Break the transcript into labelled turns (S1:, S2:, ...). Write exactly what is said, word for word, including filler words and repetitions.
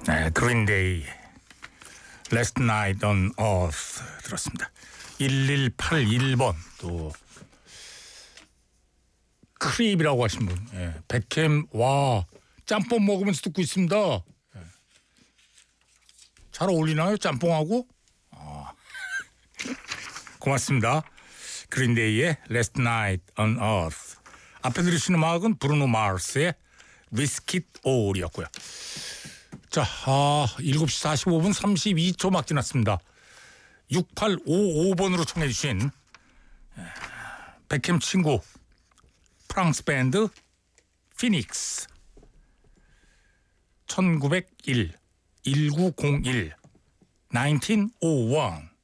S1: 네, 그린데이 Last Night on Earth 들었습니다. 일일팔일 번 또 크립이라고 하신 분. 예, 백캠 와 짬뽕 먹으면서 듣고 있습니다. 예. 잘 어울리나요 짬뽕하고? 아. 고맙습니다. 그린데이의 Last Night on Earth. 앞에 들으시는 음악은 브루노 마르스의 위스킷 올이었고요. 자, 아, 일곱 시 사십오 분 삼십이 초 막 지났습니다. 육팔오오 번으로 청해 주신 백캠 친구 프랑스 밴드 피닉스 천구백일 일구공일 천구백일